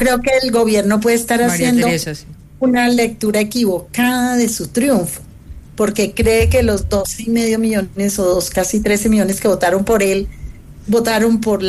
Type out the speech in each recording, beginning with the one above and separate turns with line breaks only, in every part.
creo que el gobierno puede estar
María
haciendo
Teresa, sí.
una lectura equivocada de su triunfo, porque cree que los 12,5 millones o casi 13 millones que votaron por él votaron por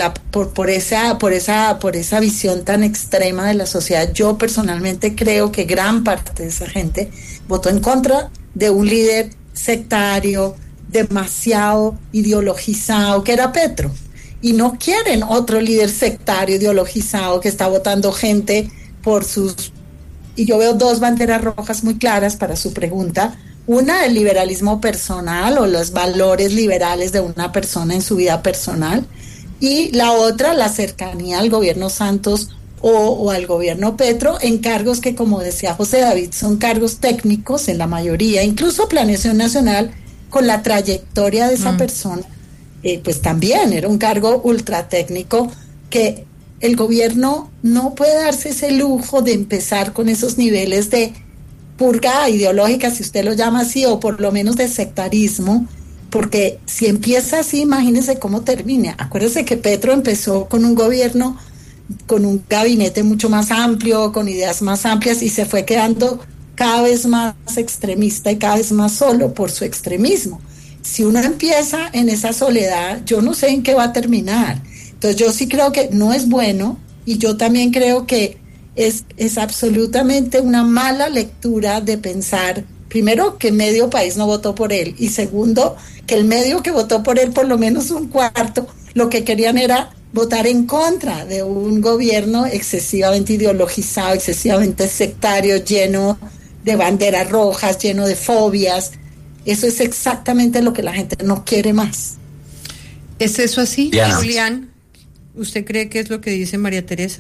esa visión tan extrema de la sociedad. Yo personalmente creo que gran parte de esa gente votó en contra de un líder sectario, demasiado ideologizado, que era Petro, y no quieren otro líder sectario ideologizado que está votando gente por sus... Y yo veo dos banderas rojas muy claras para su pregunta. Una, el liberalismo personal o los valores liberales de una persona en su vida personal, y la otra, la cercanía al gobierno Santos o al gobierno Petro en cargos que, como decía José David, son cargos técnicos en la mayoría, incluso Planeación Nacional, con la trayectoria de esa persona, pues también era un cargo ultra técnico que el gobierno no puede darse ese lujo de empezar con esos niveles de purga ideológica, si usted lo llama así, o por lo menos de sectarismo, porque si empieza así, imagínese cómo termina. Acuérdese que Petro empezó con un gobierno, con un gabinete mucho más amplio, con ideas más amplias, y se fue quedando cada vez más extremista y cada vez más solo por su extremismo. Si uno empieza en esa soledad, yo no sé en qué va a terminar. Entonces yo sí creo que no es bueno, y yo también creo que es absolutamente una mala lectura de pensar, primero, que medio país no votó por él, y segundo, que el medio que votó por él, por lo menos un cuarto, lo que querían era votar en contra de un gobierno excesivamente ideologizado, excesivamente sectario, lleno de banderas rojas, lleno de fobias. Eso es exactamente lo que la gente no quiere más.
¿Es eso así,
Diana?
Julián? ¿Usted cree que es lo que dice María Teresa?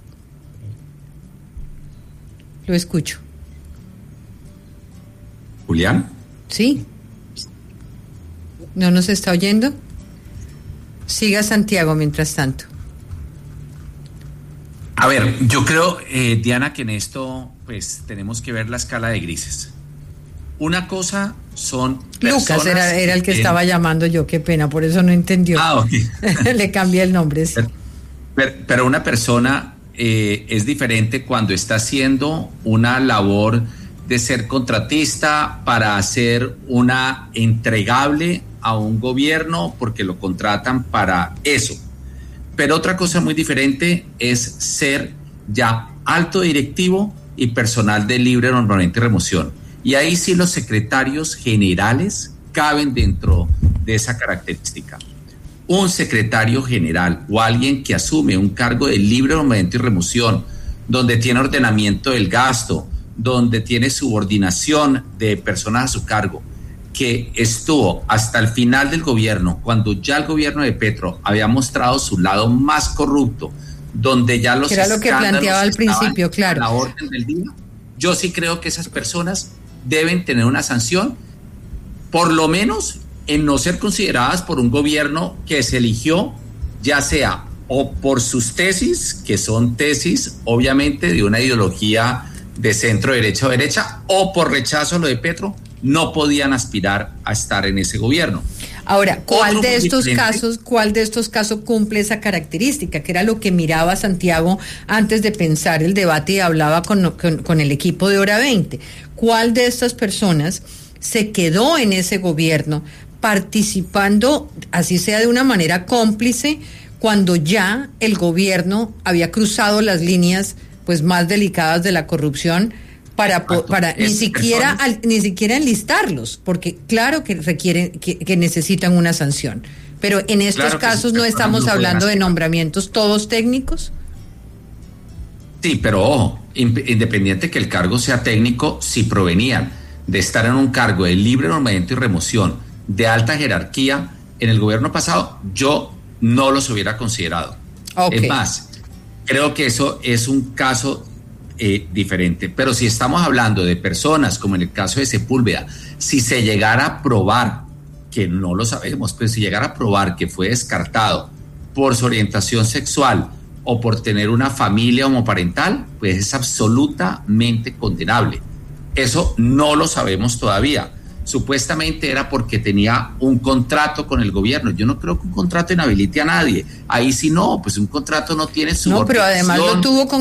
Lo escucho.
¿Julián?
¿Sí? ¿No nos está oyendo? Siga Santiago mientras tanto.
A ver, yo creo, Diana, que en esto pues tenemos que ver la escala de grises. Una cosa son personas...
Lucas era el que estaba llamando yo, qué pena, por eso no entendió.
Ok.
Le cambié el nombre. Sí.
Pero una persona es diferente cuando está haciendo una labor de ser contratista para hacer una entregable a un gobierno porque lo contratan para eso. Pero otra cosa muy diferente es ser ya alto directivo y personal de libre nombramiento y remoción. Y ahí sí los secretarios generales caben dentro de esa característica. Un secretario general o alguien que asume un cargo de libre nombramiento y remoción, donde tiene ordenamiento del gasto, donde tiene subordinación de personas a su cargo, que estuvo hasta el final del gobierno, cuando ya el gobierno de Petro había mostrado su lado más corrupto, donde ya los
era lo que planteaba al principio, claro,
a la orden del día. Yo sí creo que esas personas deben tener una sanción, por lo menos en no ser consideradas por un gobierno que se eligió, ya sea o por sus tesis, que son tesis obviamente de una ideología de centro derecha o derecha, o por rechazo a lo de Petro, no podían aspirar a estar en ese gobierno.
Ahora, ¿cuál de estos casos cumple esa característica? Que era lo que miraba Santiago antes de pensar el debate y hablaba con el equipo de Hora 20. ¿Cuál de estas personas se quedó en ese gobierno participando, así sea de una manera cómplice, cuando ya el gobierno había cruzado las líneas pues más delicadas de la corrupción para ni siquiera enlistarlos, porque claro que requieren que necesitan una sanción, pero en estos casos no estamos hablando de nombramientos todos técnicos?
Sí, pero ojo, independiente que el cargo sea técnico, si provenían de estar en un cargo de libre nombramiento y remoción de alta jerarquía en el gobierno pasado, yo no los hubiera considerado. Okay. Es más, creo que eso es un caso diferente, pero si estamos hablando de personas como en el caso de Sepúlveda, si se llegara a probar, que no lo sabemos, pero si llegara a probar que fue descartado por su orientación sexual o por tener una familia homoparental, pues es absolutamente condenable. Eso no lo sabemos todavía. Supuestamente era porque tenía un contrato con el gobierno. Yo no creo que un contrato inhabilite a nadie. Ahí sí no, pues un contrato no tiene subordinación.
No, pero además lo tuvo con